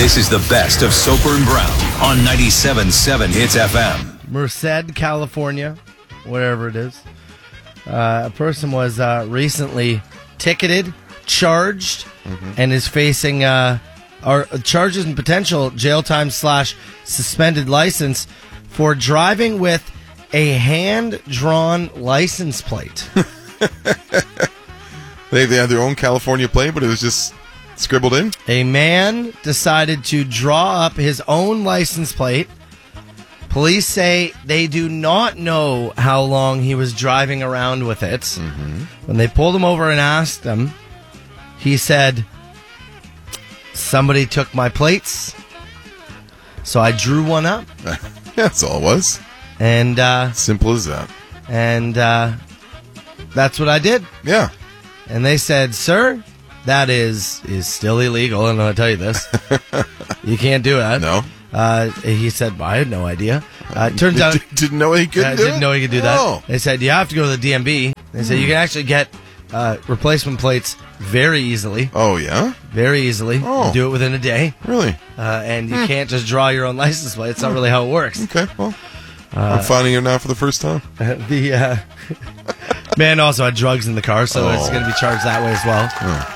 This is the best of Soper and Brown on 97.7 Hits FM. Merced, California, wherever it is. A person was recently ticketed, charged, and is facing charges and potential jail time / suspended license for driving with a hand-drawn license plate. They had their own California plate, but it was just scribbled in? A man decided to draw up his own license plate. Police say they do not know how long he was driving around with it. When they pulled him over and asked him, he said, "Somebody took my plates, so I drew one up." Yeah, that's all it was. And simple as that. And that's what I did. Yeah. And they said, "Sir, that is still illegal." And I'll tell you this. You can't do that. No. He said, "I had no idea." Turns out... Didn't know he could do didn't know he could do that. Oh. They said, "You have to go to the DMV." They said, "You can actually get replacement plates very easily." Oh, yeah? Very easily. Oh. You do it within a day. Really? And you can't just draw your own license plate. It's not really how it works. Okay, well, I'm finding it now for the first time. The man also had drugs in the car, so it's going to be charged that way as well.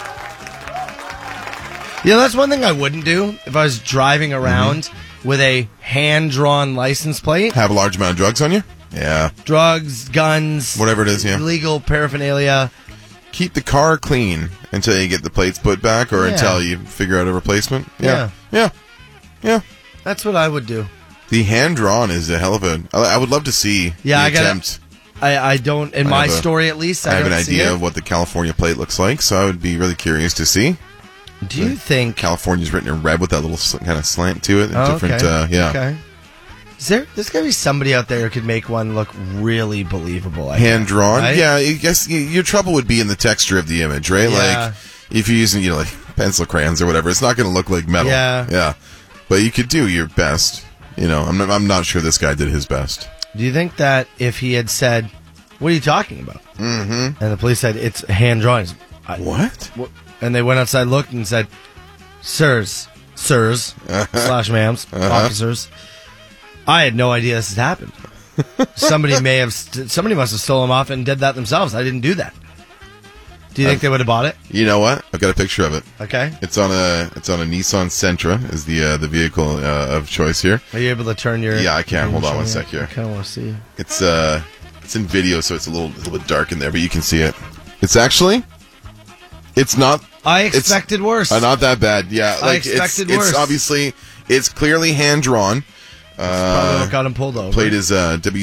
Yeah, that's one thing I wouldn't do if I was driving around with a hand-drawn license plate. Have a large amount of drugs on you? Yeah. Drugs, guns, whatever it is, yeah. Illegal paraphernalia. Keep the car clean until you get the plates put back or until you figure out a replacement. Yeah. That's what I would do. The hand-drawn is a hell of a... I would love to see the attempt. I don't, in my story at least, I have don't an see idea it. of what the California plate looks like, so I would be really curious to see. Do you think... California's written in red with that little kind of slant to it. Different, Okay. There's got to be somebody out there who could make one look really believable. Hand-drawn? Right? Yeah, I guess your trouble would be in the texture of the image, right? Yeah. Like, if you're using, like pencil crayons or whatever, it's not going to look like metal. Yeah. But you could do your best. I'm not sure this guy did his best. Do you think that if he had said, "What are you talking about?" And the police said, "It's hand-drawn." What? And they went outside, looked, and said, sirs, / ma'ams, officers, I had no idea this had happened. Somebody must have stolen them off and did that themselves. I didn't do that. Do you think they would have bought it? You know what? I've got a picture of it. Okay. It's on a Nissan Sentra is the vehicle of choice here. Are you able to turn your... Yeah, I can. Hold on one sec here. I kind of want to see. It's in video, so it's a little bit dark in there, but you can see it. It's not... I expected worse. Not that bad. Yeah, I expected worse. It's clearly hand-drawn. Probably what got him pulled over. Plate is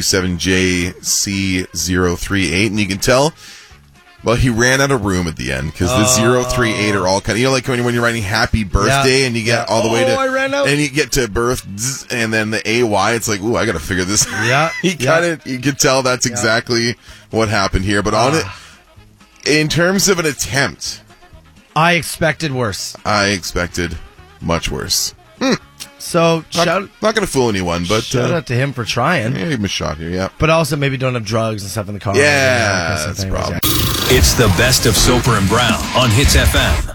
W7JC038, and you can tell... Well, he ran out of room at the end because the 038 are all kind of, like when you're writing happy birthday and you get all the way to, I ran out. And you get to birth and then the AY, it's like, ooh, I got to figure this out. Yeah. You can tell that's exactly what happened here. But in terms of an attempt, I expected worse. I expected much worse. So, not going to fool anyone, but... shout out to him for trying. Yeah, give him a shot here, yeah. But also maybe don't have drugs and stuff in the car. Yeah, that's the problem. It's the best of Soper and Brown on Hits FM.